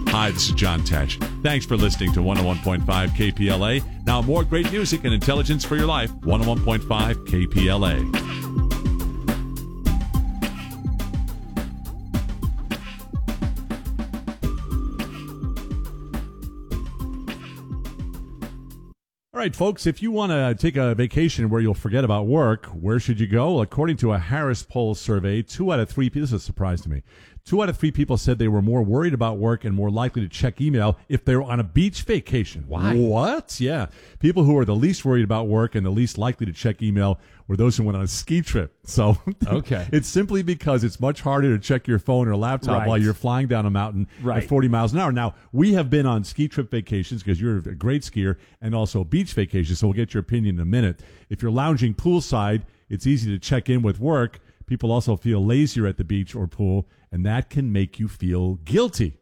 Hi, this is John Tetch. Thanks for listening to 101.5 KPLA. Now more great music and intelligence for your life. 101.5 KPLA. All right, folks, if you want to take a vacation where you'll forget about work, where should you go? According to a Harris Poll survey, 2 out of 3 people, this is a surprise to me, 2 out of 3 people said they were more worried about work and more likely to check email if they were on a beach vacation. Why? What? Yeah. People who are the least worried about work and the least likely to check email were those who went on a ski trip. So okay. It's simply because it's much harder to check your phone or laptop while you're flying down a mountain at 40 miles an hour. Now, we have been on ski trip vacations because you're a great skier, and also beach vacations, so we'll get your opinion in a minute. If you're lounging poolside, it's easy to check in with work. People also feel lazier at the beach or pool, and that can make you feel guilty.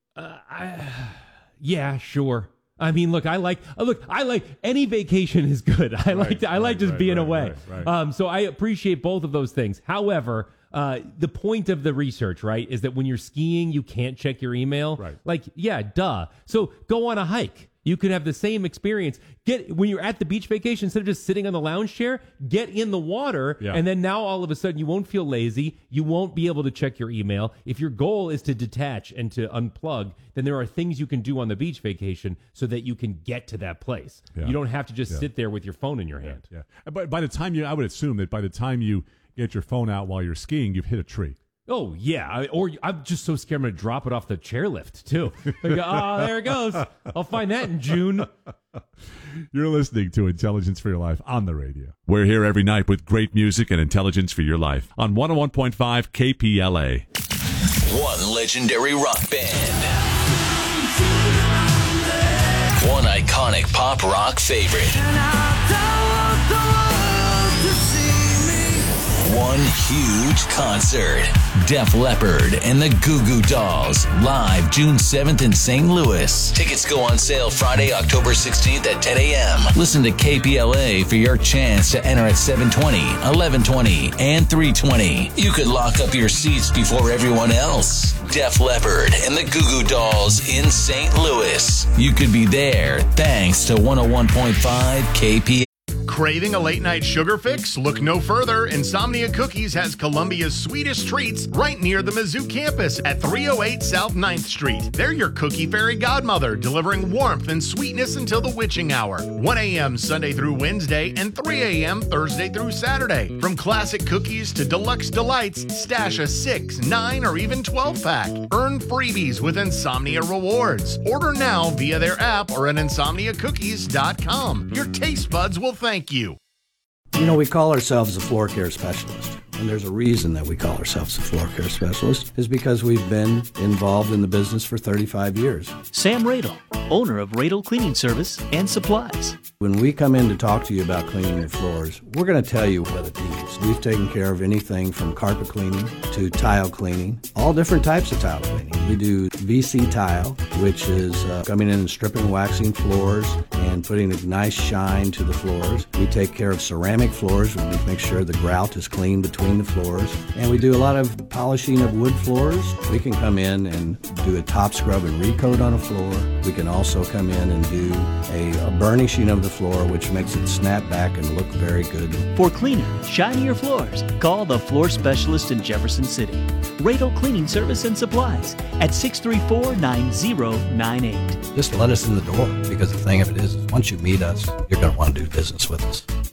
Yeah, sure. I mean, look, I like any vacation is good. I like just being away. Right. So I appreciate both of those things. However, the point of the research, right, is that when you're skiing, you can't check your email. Right. Like, yeah, duh. So go on a hike. You could have the same experience. When you're at the beach vacation, instead of just sitting on the lounge chair, get in the water, and then now all of a sudden you won't feel lazy. You won't be able to check your email. If your goal is to detach and to unplug, then there are things you can do on the beach vacation so that you can get to that place. Yeah. You don't have to just sit there with your phone in your hand. Yeah. But by the time I would assume that by the time you get your phone out while you're skiing, you've hit a tree. Oh, yeah. Or I'm just so scared I'm going to drop it off the chairlift, too. Like, oh, there it goes. I'll find that in June. You're listening to Intelligence for Your Life on the radio. We're here every night with great music and intelligence for your life on 101.5 KPLA. One legendary rock band. One iconic pop rock favorite. One huge concert. Def Leppard and the Goo Goo Dolls, live June 7th in St. Louis. Tickets go on sale Friday, October 16th at 10 a.m. Listen to KPLA for your chance to enter at 7:20, 11:20, and 3:20. You could lock up your seats before everyone else. Def Leppard and the Goo Goo Dolls in St. Louis. You could be there thanks to 101.5 KPLA. Craving a late-night sugar fix? Look no further. Insomnia Cookies has Columbia's sweetest treats right near the Mizzou campus at 308 South 9th Street. They're your cookie fairy godmother, delivering warmth and sweetness until the witching hour. 1 a.m. Sunday through Wednesday and 3 a.m. Thursday through Saturday. From classic cookies to deluxe delights, stash a 6, 9, or even 12-pack. Earn freebies with Insomnia Rewards. Order now via their app or at insomniacookies.com. Your taste buds will thank you. You know, we call ourselves a floor care specialist, and there's a reason that we call ourselves a floor care specialist, is because we've been involved in the business for 35 years. Sam Radel, owner of Radel Cleaning Service and Supplies. When we come in to talk to you about cleaning your floors, we're going to tell you what it needs. We've taken care of anything from carpet cleaning to tile cleaning, all different types of tile cleaning. We do VC tile, which is coming in and stripping, waxing floors, and putting a nice shine to the floors. We take care of ceramic floors. We make sure the grout is clean between the floors. And we do a lot of polishing of wood floors. We can come in and do a top scrub and recoat on a floor. We can also come in and do a burnishing of the floor, which makes it snap back and look very good. For cleaner, shinier floors, call the floor specialist in Jefferson City. Radel Cleaning Service and Supplies at 634-9098. Just let us in the door, because the thing of it is once you meet us, you're going to want to do business with us.